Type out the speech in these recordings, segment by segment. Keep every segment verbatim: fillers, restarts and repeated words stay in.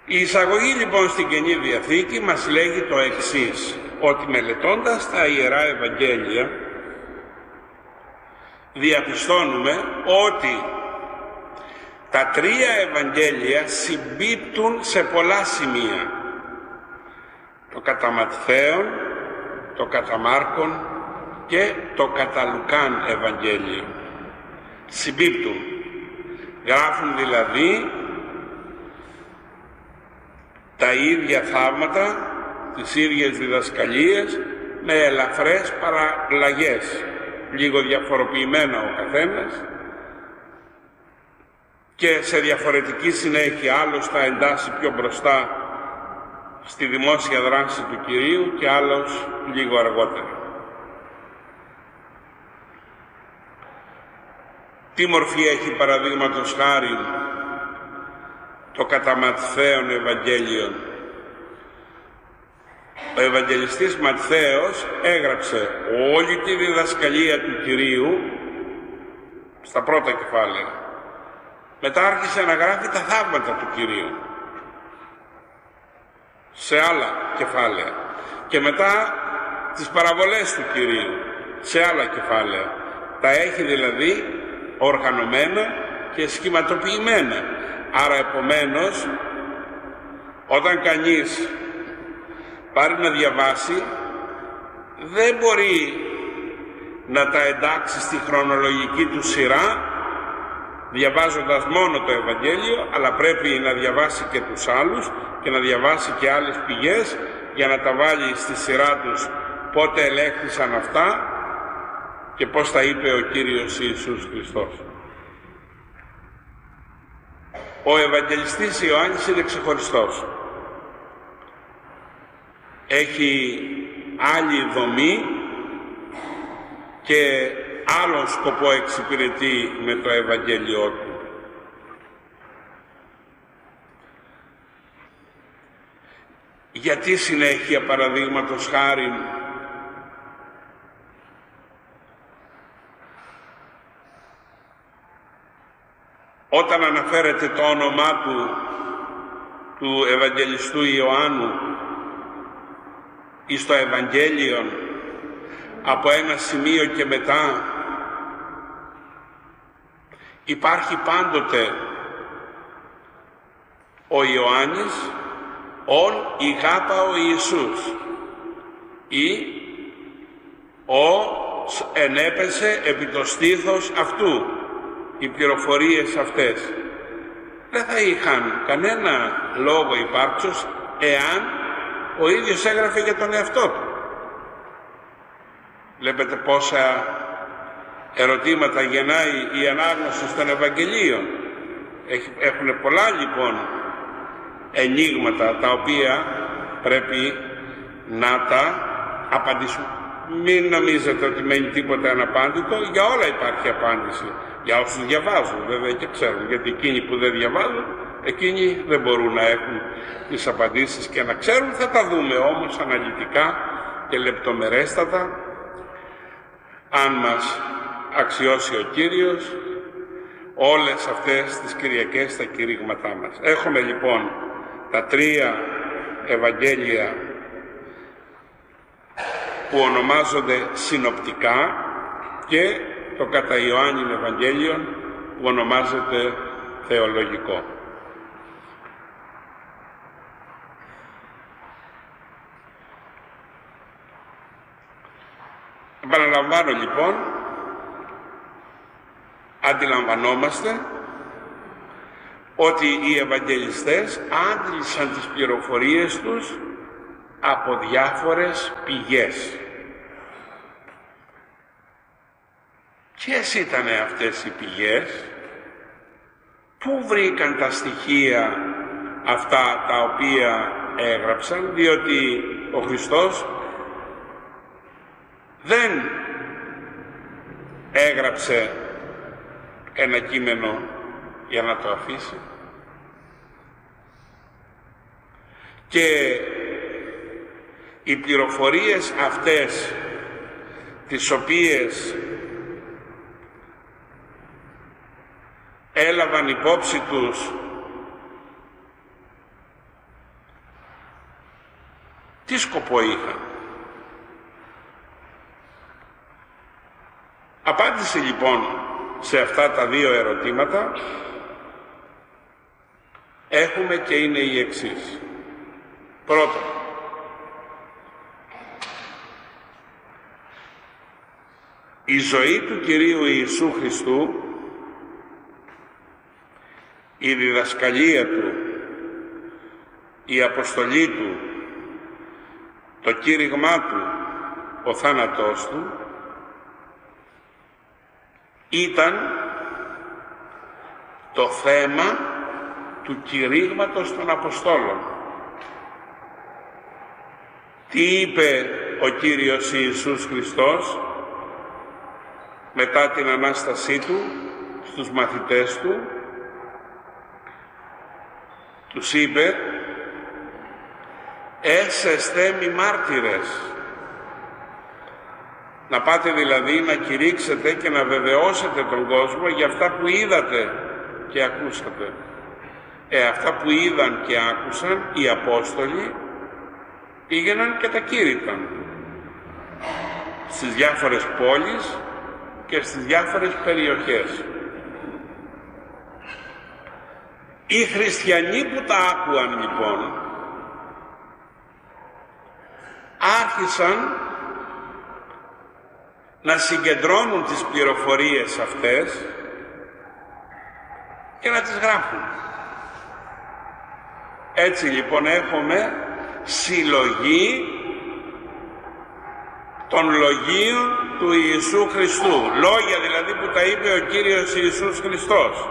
Η εισαγωγή λοιπόν στην Καινή Διαθήκη μας λέγει το εξής, ότι μελετώντας τα Ιερά Ευαγγέλια διαπιστώνουμε ότι τα τρία Ευαγγέλια συμπίπτουν σε πολλά σημεία. Το κατά Ματθαίον, το κατά Μάρκον και το κατά Λουκάν Ευαγγέλιο. Συμπίπτουν. Γράφουν δηλαδή τα ίδια θαύματα, τις ίδιες διδασκαλίες, με ελαφρές παραλλαγές, λίγο διαφοροποιημένα ο καθένας και σε διαφορετική συνέχεια. Άλλος θα εντάσσει πιο μπροστά στη δημόσια δράση του Κυρίου και άλλος λίγο αργότερα. Τι μορφή έχει παραδείγματος χάρη το κατά Ματθαίον Ευαγγέλιο? Ο Ευαγγελιστής Ματθαίος έγραψε όλη τη διδασκαλία του Κυρίου στα πρώτα κεφάλαια. Μετά άρχισε να γράφει τα θαύματα του Κυρίου σε άλλα κεφάλαια και μετά τις παραβολές του Κυρίου σε άλλα κεφάλαια. Τα έχει δηλαδή οργανωμένα και σχηματοποιημένα. Άρα επομένως, όταν κανείς πάρει να διαβάσει, δεν μπορεί να τα εντάξει στη χρονολογική του σειρά διαβάζοντας μόνο το Ευαγγέλιο, αλλά πρέπει να διαβάσει και τους άλλους και να διαβάσει και άλλες πηγές για να τα βάλει στη σειρά τους πότε ελέγχθησαν αυτά και πώς τα είπε ο Κύριος Ιησούς Χριστός. Ο Ευαγγελιστής Ιωάννης είναι ξεχωριστός. Έχει άλλη δομή και άλλον σκοπό εξυπηρετεί με το Ευαγγέλιό του. Γιατί συνέχεια, παραδείγματος χάριν, όταν αναφέρεται το όνομά του, του Ευαγγελιστού Ιωάννου εις το Ευαγγέλιο, από ένα σημείο και μετά υπάρχει πάντοτε ο Ιωάννης ον ηγάπα ο Ιησούς ή ο ενέπεσε επί το στήθος αυτού. Οι πληροφορίες αυτές δεν θα είχαν κανένα λόγο υπάρξος εάν ο ίδιος έγραφε για τον εαυτό του. Βλέπετε πόσα ερωτήματα γεννάει η ανάγνωση των Ευαγγελίων. Έχουν πολλά λοιπόν ενίγματα τα οποία πρέπει να τα απαντήσουμε. Μην νομίζετε ότι μένει τίποτα αναπάντητο, για όλα υπάρχει απάντηση. Για όσους διαβάζουν βέβαια και ξέρουν, γιατί εκείνοι που δεν διαβάζουν, εκείνοι δεν μπορούν να έχουν τις απαντήσεις και να ξέρουν. Θα τα δούμε όμως αναλυτικά και λεπτομερέστατα, αν μας αξιώσει ο Κύριος, όλες αυτές τις Κυριακές στα κηρύγματά μας. Έχουμε λοιπόν τα τρία Ευαγγέλια που ονομάζονται συνοπτικά και το κατά Ιωάννην Ευαγγέλιο που ονομάζεται θεολογικό. Επαναλαμβάνω λοιπόν, αντιλαμβανόμαστε ότι οι Ευαγγελιστές άντλησαν τις πληροφορίες τους από διάφορες πηγές. Ποιες ήτανε αυτές οι πηγές? Πού βρήκαν τα στοιχεία αυτά τα οποία έγραψαν? Διότι ο Χριστός δεν έγραψε ένα κείμενο για να το αφήσει. Και οι πληροφορίες αυτές τις οποίες έλαβαν υπόψη τους Τι σκοπό είχαν? Απάντηση λοιπόν σε αυτά τα δύο ερωτήματα έχουμε και είναι η εξής. Πρώτον, η ζωή του Κυρίου Ιησού Χριστού, η διδασκαλία Του, η αποστολή Του, το κήρυγμά Του, ο θάνατός Του, ήταν το θέμα του κηρύγματος των Αποστόλων. Τι είπε ο Κύριος Ιησούς Χριστός μετά την Ανάστασή Του στους μαθητές Του? Τους είπε, έσεστε μη μάρτυρες. Να πάτε δηλαδή να κηρύξετε και να βεβαιώσετε τον κόσμο για αυτά που είδατε και ακούσατε. Ε, αυτά που είδαν και άκουσαν οι Απόστολοι πήγαιναν και τα κήρυταν στις διάφορες πόλεις και στις διάφορες περιοχές. Οι χριστιανοί που τα άκουαν λοιπόν άρχισαν να συγκεντρώνουν τις πληροφορίες αυτές και να τις γράφουν. Έτσι λοιπόν έχουμε συλλογή των λογίων του Ιησού Χριστού. Λόγια δηλαδή που τα είπε ο Κύριος Ιησούς Χριστός.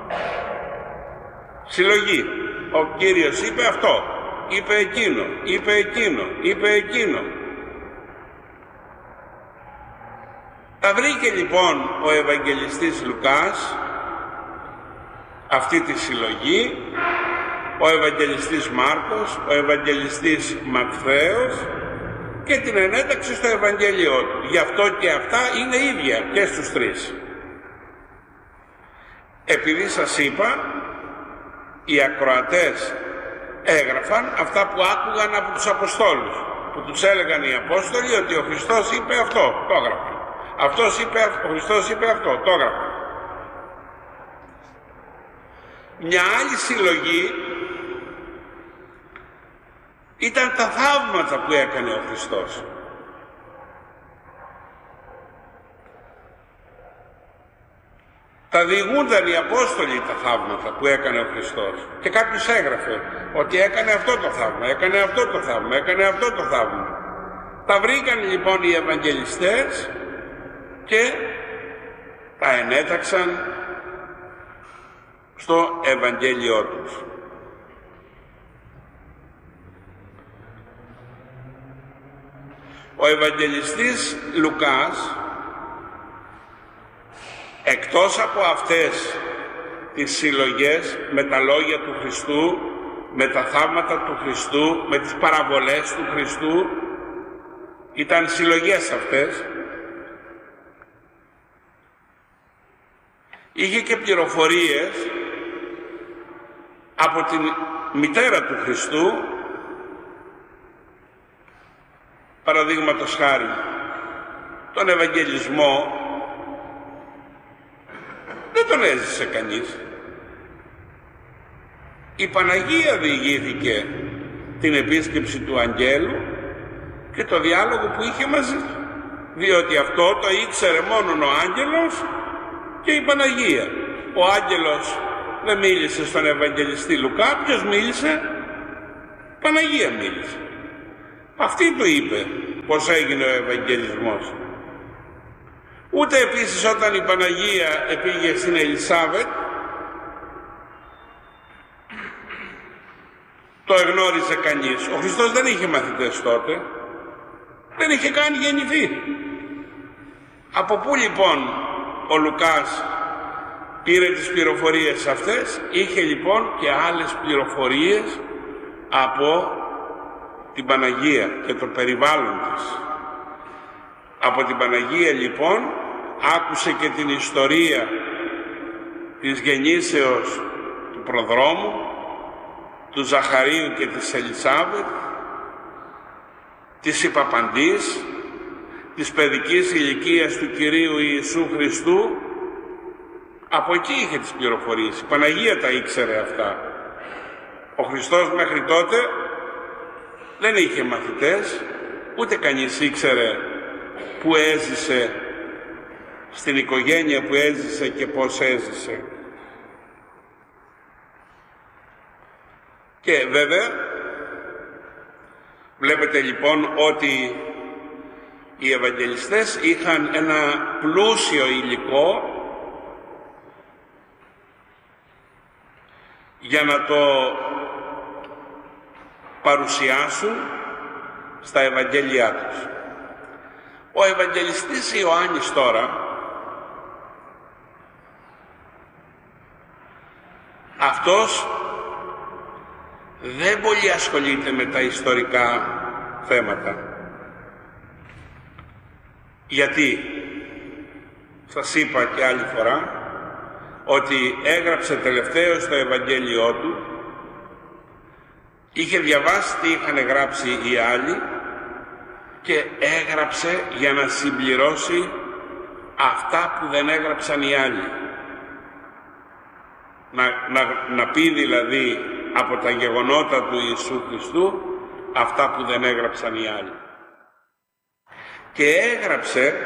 Συλλογή. Ο Κύριος είπε αυτό, είπε εκείνο, είπε εκείνο, είπε εκείνο. Τα βρήκε λοιπόν ο Ευαγγελιστής Λουκάς αυτή τη συλλογή, ο Ευαγγελιστής Μάρκος, ο Ευαγγελιστής Ματθαίος και την ενέταξε στο Ευαγγέλιο του. Γι' αυτό και αυτά είναι ίδια και στους τρεις. Επειδή σας είπα, οι ακροατές έγραφαν αυτά που άκουγαν από τους Αποστόλους, που τους έλεγαν οι Απόστολοι ότι ο Χριστός είπε αυτό, το έγραφαν. Αυτός είπε, ο Χριστός είπε αυτό, το έγραφαν. Μια άλλη συλλογή ήταν τα θαύματα που έκανε ο Χριστός. Τα διηγούνταν οι Απόστολοι τα θαύματα που έκανε ο Χριστός. Και κάποιος έγραφε ότι έκανε αυτό το θαύμα, έκανε αυτό το θαύμα, έκανε αυτό το θαύμα. Τα βρήκαν λοιπόν οι Ευαγγελιστές και τα ενέταξαν στο Ευαγγέλιό τους. Ο Ευαγγελιστής Λουκάς, εκτός από αυτές τις συλλογές με τα λόγια του Χριστού, με τα θαύματα του Χριστού, με τις παραβολές του Χριστού, ήταν συλλογές αυτές, είχε και πληροφορίες από την μητέρα του Χριστού, παραδείγματος χάρη τον Ευαγγελισμό δεν τον έζησε κανείς. Η Παναγία διηγήθηκε την επίσκεψη του Αγγέλου και το διάλογο που είχε μαζί του, διότι αυτό το ήξερε μόνον ο Άγγελος και η Παναγία. Ο Άγγελος δεν μίλησε στον Ευαγγελιστή Λουκά. Ποιος μίλησε? Η Παναγία μίλησε. Αυτή του είπε πως έγινε ο Ευαγγελισμός. Ούτε επίσης όταν η Παναγία επήγε στην Ελισάβετ το εγνώριζε κανείς. Ο Χριστός δεν είχε μαθητές τότε, δεν είχε καν γεννηθεί. Από πού λοιπόν ο Λουκάς πήρε τις πληροφορίες αυτές? Είχε λοιπόν και άλλες πληροφορίες από την Παναγία και το περιβάλλον της. Από την Παναγία λοιπόν άκουσε και την ιστορία της γεννήσεως του προδρόμου, του Ζαχαρίου και της Ελισάβετ, της υπαπαντής, της παιδικής ηλικίας του Κυρίου Ιησού Χριστού, από εκεί είχε τις πληροφορίες. Η Παναγία τα ήξερε αυτά. Ο Χριστός μέχρι τότε δεν είχε μαθητές, ούτε κανείς ήξερε που έζησε, στην οικογένεια που έζησε και πώς έζησε. Και βέβαια βλέπετε λοιπόν ότι οι Ευαγγελιστές είχαν ένα πλούσιο υλικό για να το παρουσιάσουν στα Ευαγγέλια τους. Ο Ευαγγελιστής Ιωάννης τώρα αυτός δεν πολύ ασχολείται με τα ιστορικά θέματα. Γιατί σας είπα και άλλη φορά ότι έγραψε τελευταίος το Ευαγγέλιό του, είχε διαβάσει τι είχαν γράψει οι άλλοι και έγραψε για να συμπληρώσει αυτά που δεν έγραψαν οι άλλοι. Να, να, να πει δηλαδή από τα γεγονότα του Ιησού Χριστού αυτά που δεν έγραψαν οι άλλοι. Και έγραψε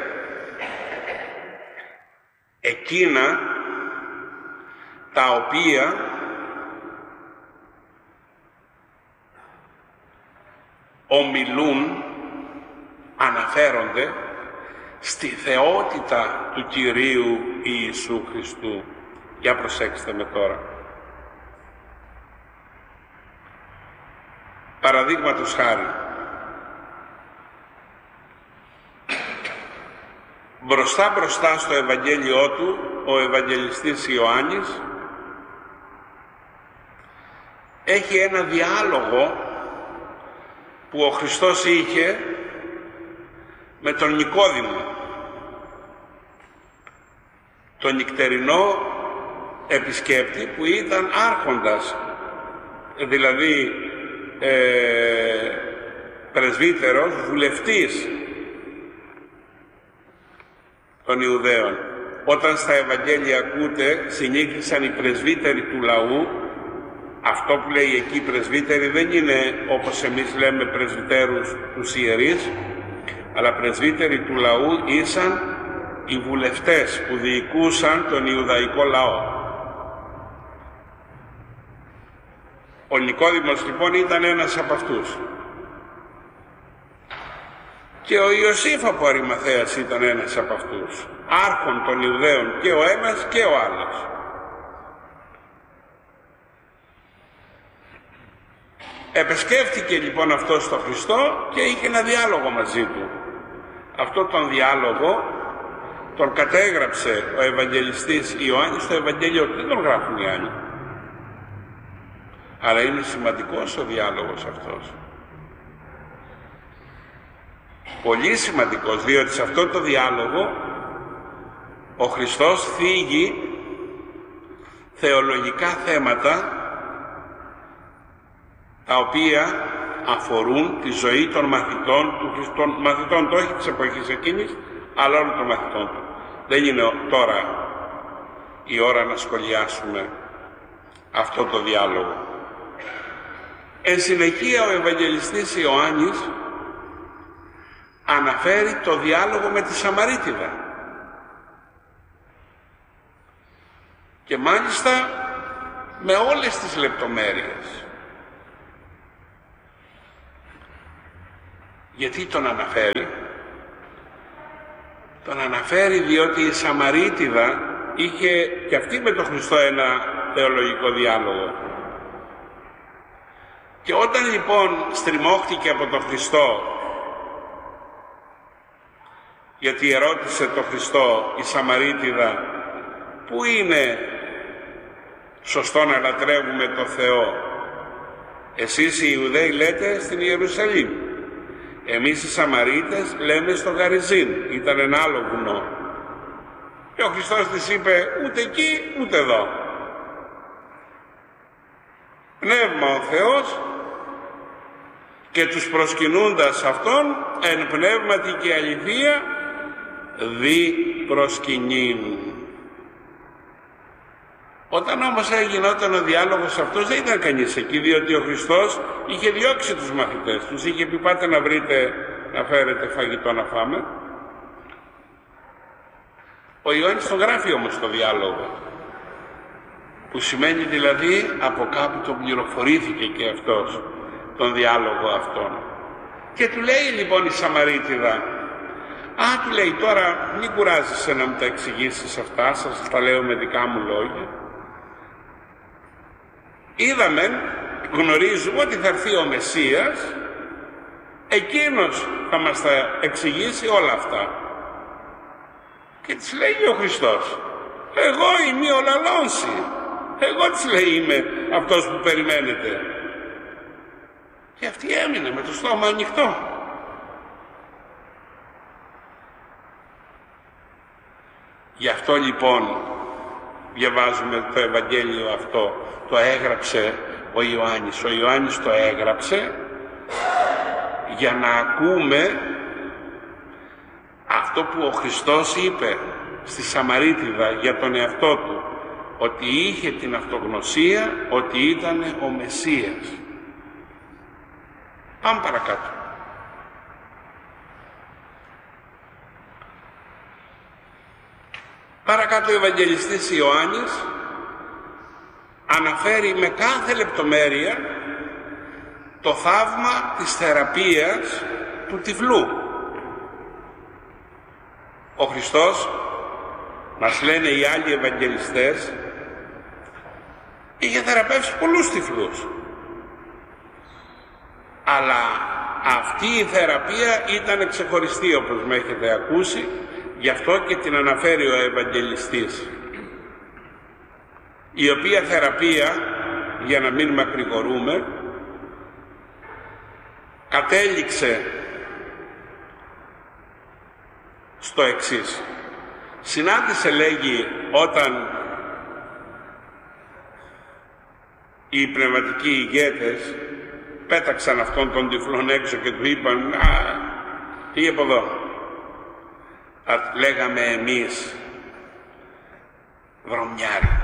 εκείνα τα οποία ομιλούν, αναφέρονται στη θεότητα του Κυρίου Ιησού Χριστού. Για προσέξτε με τώρα. Παραδείγματος χάρη, μπροστά μπροστά στο Ευαγγέλιό του, ο Ευαγγελιστής Ιωάννης έχει ένα διάλογο που ο Χριστός είχε με τον Νικόδημο, τον νυκτερινό επισκέπτη που ήταν άρχοντας, δηλαδή ε, πρεσβύτερος, βουλευτής των Ιουδαίων. Όταν στα Ευαγγέλια ακούτε συνήθισαν οι πρεσβύτεροι του λαού, αυτό που λέει εκεί πρεσβύτεροι δεν είναι όπως εμείς λέμε πρεσβυτέρους τους ιερείς, αλλά πρεσβύτεροι του λαού ήσαν οι βουλευτές που διοικούσαν τον Ιουδαϊκό λαό. Ο Νικόδημος λοιπόν ήταν ένας από αυτούς. Και ο Ιωσήφ από Αριμαθαίας ήταν ένας από αυτούς. Άρχον των Ιουδαίων και ο ένας και ο άλλος. Επισκέφτηκε λοιπόν αυτός τον Χριστό και είχε ένα διάλογο μαζί του. Αυτό τον διάλογο τον κατέγραψε ο Ευαγγελιστής Ιωάννης στο Ευαγγέλιο του. Δεν τον γράφουν οι άλλοι. Αλλά είναι σημαντικός ο διάλογος αυτός. Πολύ σημαντικός, διότι σε αυτό το διάλογο ο Χριστός θίγει θεολογικά θέματα τα οποία αφορούν τη ζωή των μαθητών του, των μαθητών του, όχι της εποχής εκείνης, αλλά όλων των μαθητών του. Δεν είναι τώρα η ώρα να σχολιάσουμε αυτό το διάλογο. Εν συνεχεία ο Ευαγγελιστής Ιωάννης αναφέρει το διάλογο με τη Σαμαρίτιδα. Και μάλιστα με όλες τις λεπτομέρειες. Γιατί τον αναφέρει? Τον αναφέρει διότι η Σαμαρίτιδα είχε και αυτή με τον Χριστό ένα θεολογικό διάλογο. Και όταν λοιπόν στριμώχτηκε από τον Χριστό, γιατί ερώτησε τον Χριστό η Σαμαρίτιδα, πού είναι σωστό να λατρεύουμε τον Θεό? Εσείς οι Ιουδαίοι λέτε στην Ιερουσαλήμ, εμείς οι Σαμαρίτες λέμε στο Γαριζίν, ήταν ένα άλλο βουνό. Και ο Χριστός της είπε, ούτε εκεί ούτε εδώ. Πνεύμα ο Θεός, και και τους προσκυνούντας αυτόν εν πνεύματι και αληθεία δι προσκυνήν. Όταν όμως έγινόταν ο διάλογος αυτός δεν ήταν κανείς εκεί, διότι ο Χριστός είχε διώξει τους μαθητές, τους είχε πει πάτε να βρείτε, να φέρετε φαγητό να φάμε. Ο Ιωάννης τον γράφει όμως το διάλογο, που σημαίνει δηλαδή από κάπου τον πληροφορήθηκε και αυτός τον διάλογο αυτόν. Και του λέει λοιπόν η Σαμαρίτιδα, α, του λέει τώρα μην κουράζεσαι να μου τα εξηγήσεις αυτά, σας τα λέω με δικά μου λόγια. Είδαμε, γνωρίζουμε ότι θα έρθει ο Μεσσίας, εκείνος θα μας τα εξηγήσει όλα αυτά. Και της λέει ο Χριστός, εγώ είμαι ο λαλόνση, εγώ της λέει είμαι αυτός που περιμένετε. Και αυτή έμεινε με το στόμα ανοιχτό. Γι' αυτό λοιπόν διαβάζουμε το Ευαγγέλιο αυτό, το έγραψε ο Ιωάννης. Ο Ιωάννης το έγραψε για να ακούμε αυτό που ο Χριστός είπε στη Σαμαρίτιδα για τον εαυτό του, ότι είχε την αυτογνωσία ότι ήταν ο Μεσσίας. Πάμε παρακάτω. Παρακάτω ο Ευαγγελιστής Ιωάννης αναφέρει με κάθε λεπτομέρεια το θαύμα της θεραπείας του τυφλού. Ο Χριστός, μας λένε οι άλλοι Ευαγγελιστές, είχε θεραπεύσει πολλούς τυφλούς. Αλλά αυτή η θεραπεία ήταν ξεχωριστή, όπως με έχετε ακούσει, γι' αυτό και την αναφέρει ο Ευαγγελιστής. Η οποία θεραπεία, για να μην μακρηγορούμε, κατέληξε στο εξής. Συνάντησε, λέγει, όταν οι πνευματικοί ηγέτες πέταξαν αυτόν τον τυφλόν έξω και του είπαν «Α, φύγε από εδώ». Θα λέγαμε εμείς «Βρωμιάρη,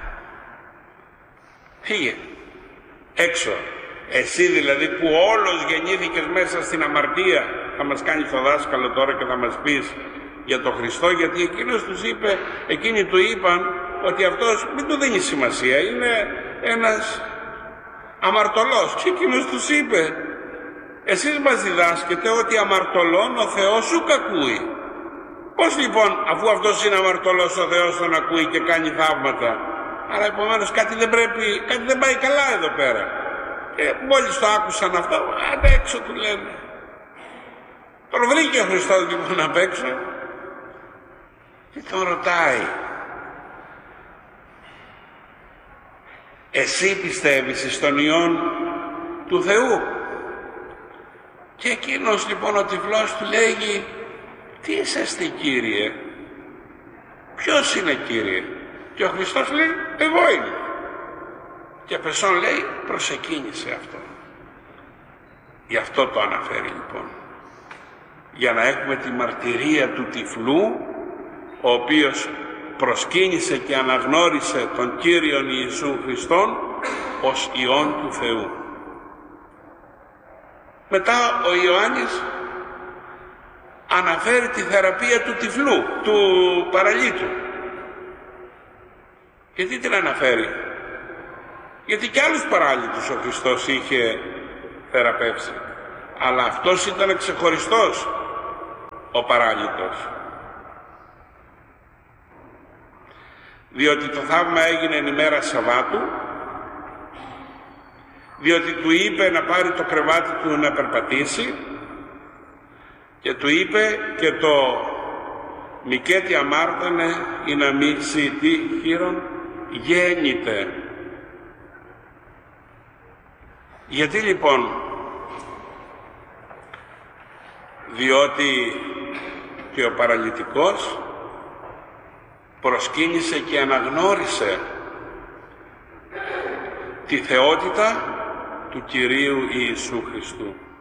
φύγε έξω». Εσύ δηλαδή που όλος γεννήθηκες μέσα στην αμαρτία, θα μας κάνεις το δάσκαλο τώρα και θα μας πεις για τον Χριστό, γιατί εκείνος τους είπε, εκείνοι του είπαν ότι αυτός μην του δίνει σημασία, είναι ένας αμαρτωλός. Και εκείνος τους είπε, εσείς μας διδάσκετε ότι αμαρτωλόν ο Θεός σου κακούει. Πώς λοιπόν, αφού αυτός είναι αμαρτωλός, ο Θεός τον ακούει και κάνει θαύματα? Άρα επομένως κάτι δεν πρέπει, κάτι δεν πάει καλά εδώ πέρα. Και μόλις το άκουσαν αυτό, άντε έξω του λένε. Τον βρήκε ο Χριστός λοιπόν απ' έξω και τον ρωτάει, εσύ πιστεύεις στον Υιόν του Θεού? Και εκείνος λοιπόν ο τυφλός του λέγει, τι είσαστε Κύριε? Ποιος είναι Κύριε? Και ο Χριστός λέει, εγώ είμαι. Και πεσόν λέει, προσεκίνησε αυτό. Γι' αυτό το αναφέρει λοιπόν. Για να έχουμε τη μαρτυρία του τυφλού, ο οποίος προσκύνησε και αναγνώρισε τον Κύριον Ιησού Χριστόν ως Υιόν του Θεού. Μετά ο Ιωάννης αναφέρει τη θεραπεία του τυφλού, του παραλίτου. Γιατί την αναφέρει? Γιατί και άλλους παράλυτους ο Χριστός είχε θεραπεύσει. Αλλά αυτός ήταν ξεχωριστός, ο παράλυτος. Διότι το θαύμα έγινε εν ημέρα Σαββάτου, διότι του είπε να πάρει το κρεβάτι του να περπατήσει και του είπε και το μικέτι αμάρτανε ή να μη σyti χείρον γέννηται. Γιατί λοιπόν? Διότι και ο παραλυτικός προσκύνησε και αναγνώρισε τη θεότητα του Κυρίου Ιησού Χριστού.